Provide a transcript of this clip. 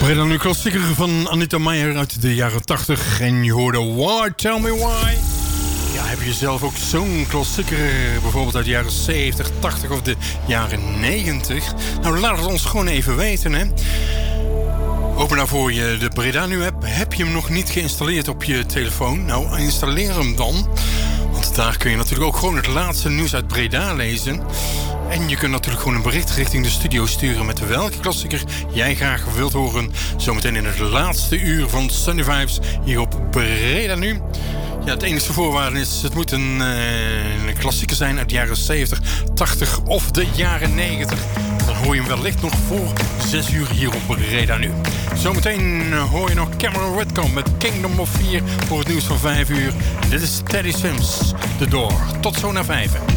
Breda nu klassieker van Anita Meijer uit de jaren 80. En je hoorde Why, Tell Me Why. Ja, heb je zelf ook zo'n klassieker, bijvoorbeeld uit de jaren 70, 80 of de jaren 90? Nou, laat het ons gewoon even weten, hè. Open nou voor je de Breda nu app. Heb je hem nog niet geïnstalleerd op je telefoon? Nou, installeer hem dan. Want daar kun je natuurlijk ook gewoon het laatste nieuws uit Breda lezen. En je kunt natuurlijk gewoon een bericht richting de studio sturen met welke klassieker jij graag wilt horen. Zometeen in het laatste uur van Sunday Vibes hier op Breda nu. Ja, het enige voorwaarde is, het moet een klassieker zijn uit de jaren 70, 80 of de jaren 90. Dan hoor je hem wellicht nog voor 6 uur hier op Breda nu. Zometeen hoor je nog Cameron Whitcomb met Kingdom of 4 voor het nieuws van 5 uur. Dit is Teddy Swims, The Door. Tot zo naar 5.